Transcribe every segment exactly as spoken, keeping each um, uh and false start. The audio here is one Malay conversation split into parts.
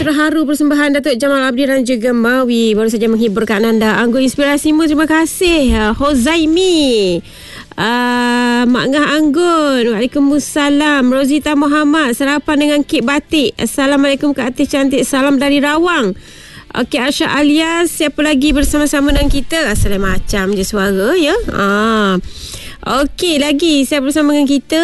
terharu persembahan Datuk Jamal Abdin dan juga Mawi baru saja menghiburkan anda. Anggur Inspirasimu, terima kasih. Hozaimi, uh, Mak Ngah Anggun, Waalaikumsalam. Rozita Muhammad, sarapan dengan kek batik. Assalamualaikum Kak Atis cantik, salam dari Rawang. Okey, Asha Alias, siapa lagi bersama-sama dengan kita? Asal macam je suara ya. Ah. Okey, lagi siapa bersama dengan kita?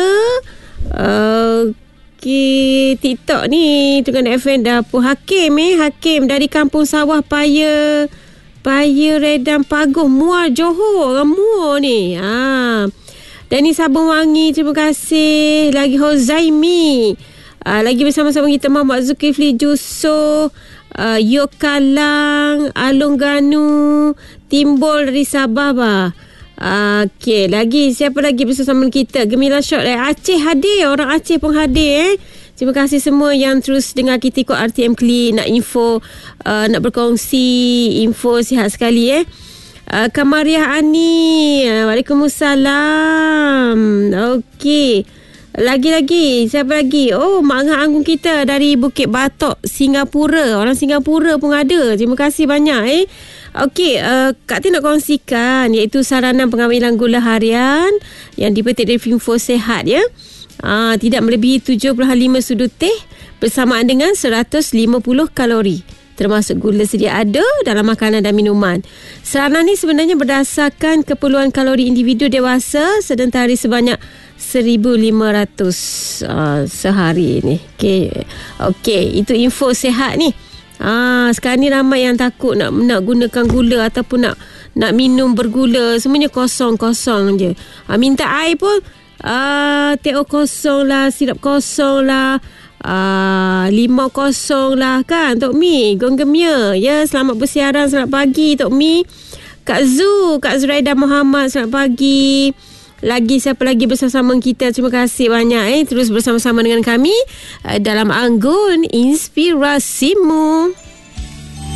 Uh, Okey, TikTok ni Tengah F M Dapur Hakim eh Hakim dari Kampung Sawah Paya Paya Redam Paguh Muar Johor. Orang Muar ni. Ha. Dani Sabun Wangi, terima kasih. Lagi Hozaimi. Uh, lagi bersama-sama kita Muhammad Zulkifli Juso, uh, Yokalang, Alung Ganu, Timbul dari Sabah bah. Okey, lagi siapa lagi bersama kita? Gemilang Shot dari Aceh hadir, orang Aceh pun hadir eh. Terima kasih semua yang terus dengar kita ikut R T M Clean, nak info, uh, nak berkongsi info sihat sekali eh. Uh, Kamariah Ani, uh, Waalaikumsalam. Okey. Lagi-lagi siapa lagi? Oh, Mak Ngah Anggun kita dari Bukit Batok, Singapura. Orang Singapura pun ada. Terima kasih banyak eh. Okey, uh, Kak Tin nak kongsikan iaitu saranan pengambilan gula harian yang dipetik dari Info Sehat ya. Uh, tidak melebihi tujuh puluh lima sudu teh bersamaan dengan seratus lima puluh kalori. Termasuk gula sedia ada dalam makanan dan minuman. Saranan ni sebenarnya berdasarkan keperluan kalori individu dewasa sedentari sebanyak seribu lima ratus uh, sehari ni. Okey. Okey, itu Info Sehat ni. Ah, sekarang ni ramai yang takut nak nak gunakan gula ataupun nak nak minum bergula, semuanya kosong-kosong je. Ah, minta air pun ah teh kosong lah, sirap kosong lah, ah limau kosong lah kan Tok Mi. Gonggemia. Ya, selamat bersiaran, selamat pagi Tok Mi. Kak Zu, Kak Zuraida Muhammad, selamat pagi. Lagi siapa lagi bersama kita? Terima kasih banyak eh terus bersama-sama dengan kami uh, dalam Anggun Inspirasimu.